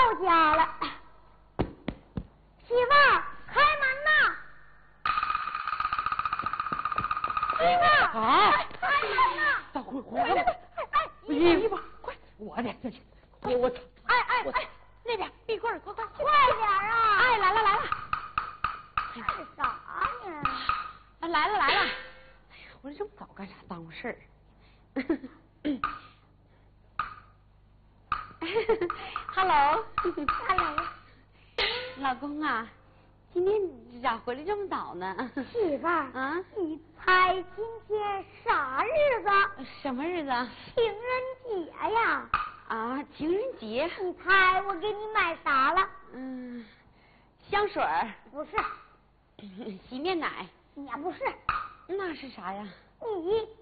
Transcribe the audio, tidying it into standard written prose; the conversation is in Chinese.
家了。媳妇儿，开门呐！媳妇儿， 啊！ 开门呐！ 大回来了！ 衣服， 快！我的这去，我哎， 那边壁柜快！ 快点啊！ 哎，来了！ 干啥呢？ 来了！哎呀，我这么早干啥？耽误事儿。Hello， 老公啊，今天你咋回来这么早呢？ 媳妇儿， 啊， 你猜今天啥日子？ 什么日子？ 情人节呀！ 啊，情人节。 你猜我给你买啥了？ 香水儿。 不是。 洗面奶。 也不是。 那是啥呀？ 你